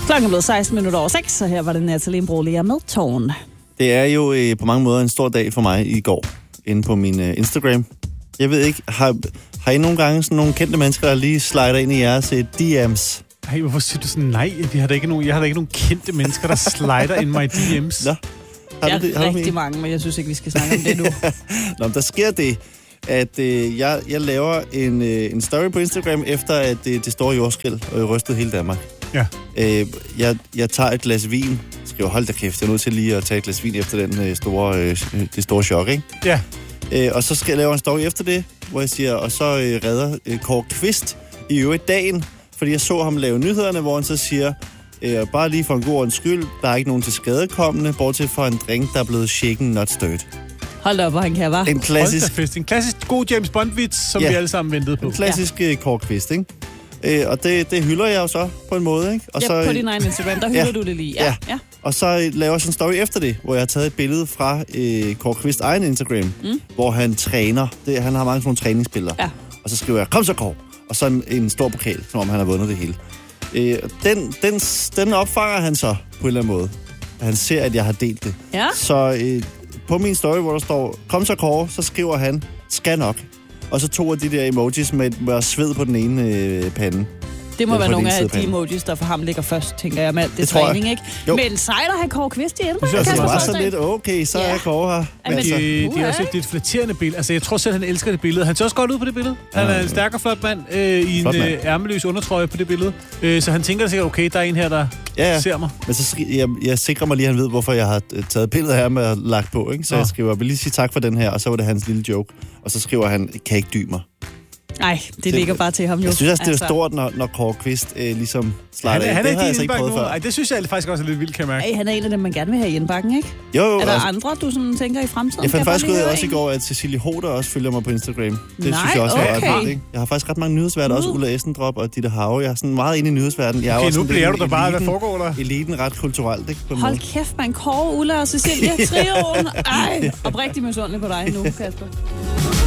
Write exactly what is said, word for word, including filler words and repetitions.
Klokken er blevet seksten minutter over seks, så her var det Natalie Imbruglia med Tårn. Det er jo øh, på mange måder en stor dag for mig i går, inde på min øh, Instagram. Jeg ved ikke, har, har I nogle gange sådan nogle kendte mennesker, der lige slider ind i jeres øh, D M's? Ej, hvorfor siger du sådan, nej, vi har da ikke nogen, jeg har da ikke nogen kendte mennesker, der slider ind mig i D M's. Nå, har jeg du det? er har du rigtig det? mange, men jeg synes ikke, vi skal snakke om det nu. Nå, men der sker det, at øh, jeg, jeg laver en, øh, en story på Instagram, efter at det, det store jordskælv øh, rystede hele Danmark. Ja. Øh, jeg, jeg tager et glas vin, skriver, hold da kæft, jeg er nødt til lige at tage et glas vin efter den øh, store, øh, det store chok, ikke? Ja. Øh, og så skal jeg lave en story efter det, hvor jeg siger, og så øh, redder øh, Kåre Kvist i øvrigt dagen, fordi jeg så ham lave nyhederne, hvor han så siger, øh, bare lige for en god ordens skyld, der er ikke nogen til skadekommende, bortset fra en drink, der er blevet shaken, not stirred. Hold da op, hvor han kan være. En klassisk, Fest. En klassisk god James Bond-vits, som Ja. vi alle sammen ventede på. en klassisk ja. Kåre Kvist, ikke? Øh, og det, det hylder jeg jo så på en måde, ikke? Og Ja, så, på din egen Instagram, der hylder ja. du det lige. Ja, Ja. ja. Og så laver jeg sådan en story efter det, hvor jeg har taget et billede fra øh, Kåre Kvist egen Instagram, mm. hvor han træner. Det, han har mange sådan nogle træningsbilleder. Ja. Og så skriver jeg, kom så Kåre! Og så en, en stor pokal, som om han har vundet det hele. Øh, den, den, den opfanger han så på en eller anden måde. Han ser, at jeg har delt det. Ja. Så øh, på min story, hvor der står, kom så Kåre, så skriver han, skal nok. Og så to af de der emojis med, med sved på den ene øh, pande. Det må Eller være på nogle din af de sidepande. emojis, der for ham ligger først, tænker jeg, med alt det, Det tror jeg. træning, ikke? Jo. Men sejler at have Kåre Kvist i ældre. synes jeg Så også, det var Torsdag. sådan lidt, okay, så Ja. er Kåre her. Ja, men Altså, Det, det er Uha. også et, det er et flatterende billede. Altså, jeg tror selv, han elsker det billede. Han ser også godt ud på det billede. Han er en stærk og flot mand øh, i en Flot mand. øh, ærmeløs undertrøje på det billede. Øh, så han tænker sikkert, okay, der er en her, der Ja, ja. ser mig. Men så skri- jeg, jeg sikrer mig lige, at han ved, hvorfor jeg har øh, taget billedet her med og lagt på. Ikke? Så Nå. jeg skriver, jeg vil lige sige tak for den her, og så var det hans lille joke. Og så skriver han, kan ikke dy mig. Nej, det, det ligger bare til ham jo. Jeg synes også, det er Altså. stort, når, når Kåre Kvist øh, ligesom slider Han, er- ind. han Det er har jeg ikke altså i ikke prøvet indbakken nu. før. Ej, det synes jeg faktisk også er lidt vildt, kan jeg mærke. Ej, han er en af dem, man gerne vil have i indbakken, ikke? Jo, jo. Er der også- andre, du sådan tænker i fremtiden? Jeg Kan fandt faktisk bare ud lige af høre også i en? går, at Cecilie Hoder også følger mig på Instagram. Det Nej, synes jeg også er okay. ret vildt, ikke? Jeg har faktisk ret mange nyhedsværter, også Ulla Essendrop og Ditte Have. Jeg er sådan meget inde i nyhedsverdenen. Jeg er Okay, også nu sådan bliver lidt du da bare, hvad eliten- foregår der? Eliten ret kulturelt, ikke? På en Hold måde. kæft, man. Kåre, Ulla og Cecilia, trioen. Ej, oprigtig misundelig på dig nu, Kasper.